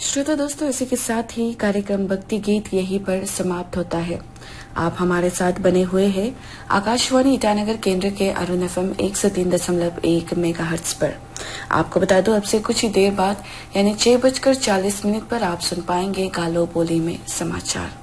श्रोता दोस्तों, इसी के साथ ही कार्यक्रम भक्ति गीत यहीं पर समाप्त होता है। आप हमारे साथ बने हुए हैं आकाशवाणी ईटानगर केंद्र के अरुण FM 103.1 मेगाहर्ट्ज पर। आपको बता दूं, अब से कुछ ही देर बाद यानी 6:40 पर आप सुन पाएंगे गालो बोली में समाचार।